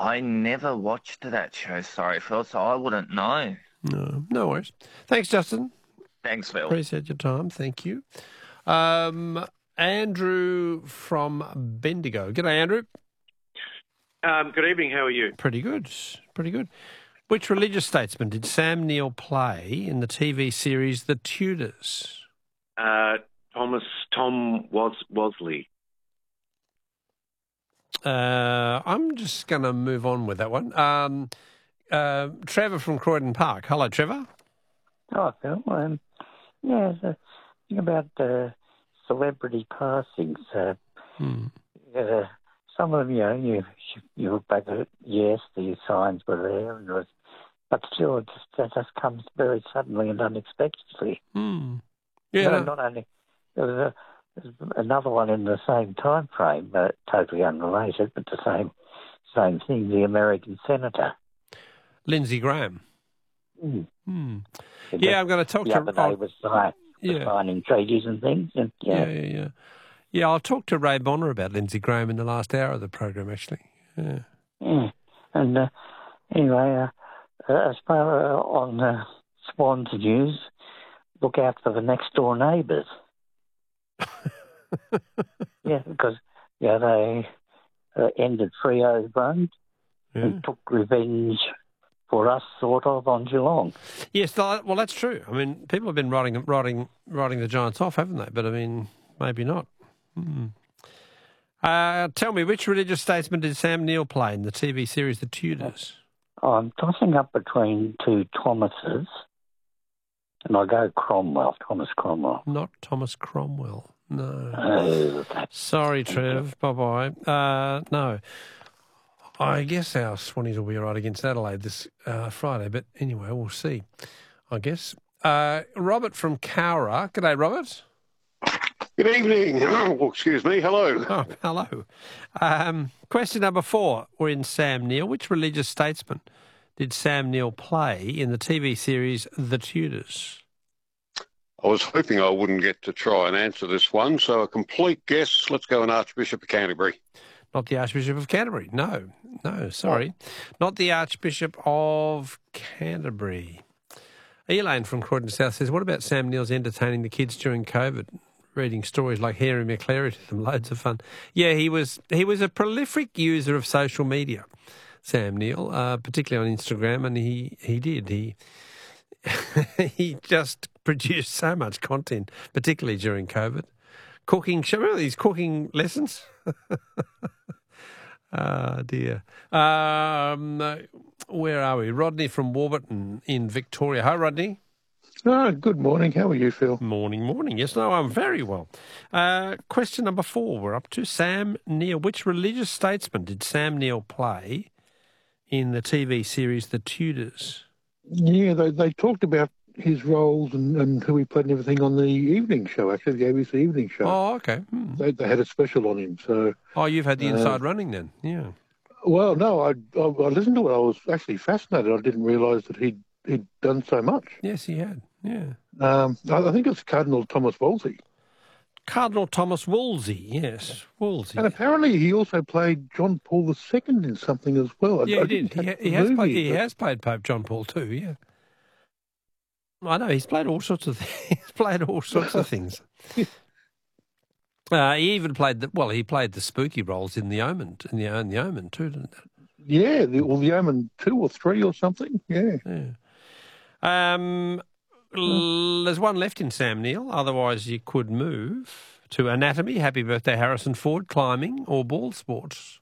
I never watched that show, sorry, Phil, so I wouldn't know. No worries. Thanks, Justin. Thanks, Phil. Appreciate your time. Thank you. Andrew from Bendigo. G'day, Andrew. Good evening. How are you? Pretty good. Pretty good. Which religious statesman did Sam Neill play in the TV series The Tudors? Tom Wosley. I'm just going to move on with that one. Trevor from Croydon Park. Hello, Trevor. Oh, Phil. The thing about celebrity passings. Some of them, you look back at it, yes, the signs were there, but still, it just comes very suddenly and unexpectedly. Yeah. Not only there's another one in the same time frame, totally unrelated, but the same thing. The American senator, Lindsey Graham. Yeah, I'm going to talk the to other day was signing treaties and things. And, Yeah, I'll talk to Ray Bonner about Lindsey Graham in the last hour of the program, actually. Yeah. And anyway, as far on Swans News, look out for the next door neighbours. Because they ended Freo's run and took revenge for us, sort of, on Geelong. Yes, well, that's true. I mean, people have been riding the Giants off, haven't they? But I mean, maybe not. Tell me, which religious statesman did Sam Neill play in the TV series The Tudors? I'm tossing up between two Thomases, and I go Cromwell, Thomas Cromwell. Not Thomas Cromwell, no. Sorry, Trev, bye-bye. No. I guess our Swannies will be all right against Adelaide this Friday, but anyway, we'll see, I guess. Robert from Cowra. G'day, Robert. Good evening. Oh, excuse me. Hello. Oh, hello. Question number 4. We're in Sam Neill. Which religious statesman did Sam Neill play in the TV series The Tudors? I was hoping I wouldn't get to try and answer this one, so a complete guess. Let's go an Archbishop of Canterbury. Not the Archbishop of Canterbury. No, sorry. Not the Archbishop of Canterbury. Elaine from Croydon South says, what about Sam Neill's entertaining the kids during COVID? Reading stories like Harry McClary to them, loads of fun. Yeah, he was a prolific user of social media, Sam Neill, particularly on Instagram, and he he just produced so much content, particularly during COVID. Cooking, remember these cooking lessons? Oh, dear. Where are we? Rodney from Warburton in Victoria. Hi, Rodney. Good morning. How are you, Phil? Morning. Yes, no, I'm very well. Question number 4. We're up to Sam Neill. Which religious statesman did Sam Neill play in the TV series The Tudors? Yeah, they talked about his roles and who he played and everything on the evening show, actually, the ABC evening show. Oh, okay. They had a special on him. So. Oh, you've had the inside running then, yeah. Well, no, I listened to it. I was actually fascinated. I didn't realise that he'd done so much. Yes, he had, yeah. I think it's Cardinal Thomas Wolsey. Cardinal Thomas Wolsey, yes, Wolsey. And apparently he also played John Paul II in something as well. Yeah, he did. He has played Pope John Paul II, yeah. I know, he's played all sorts of things. He's played all sorts of things. He even played he played the spooky roles in The Omen, in the Omen too, didn't he? Yeah, The Omen 2 or 3 or something, yeah. There's one left in Sam Neill, otherwise you could move to anatomy, happy birthday Harrison Ford, climbing, or ball sports.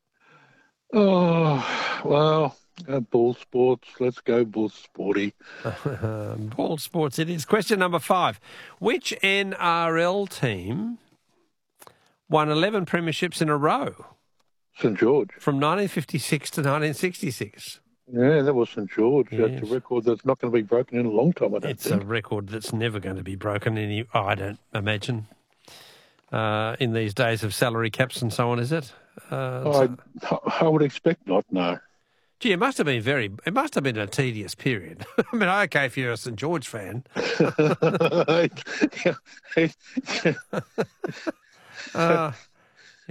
Oh, well, ball sports, let's go ball sporty. Ball sports it is. Question number 5. Which NRL team won 11 premierships in a row? St George. From 1956 to 1966. Yeah, that was St George. Yes. That's a record that's not going to be broken in a long time, I don't think. It's a record that's never going to be broken I don't imagine, in these days of salary caps and so on, is it? I would expect not, no. Gee, it must have been a tedious period. I mean, okay, if you're a St George fan.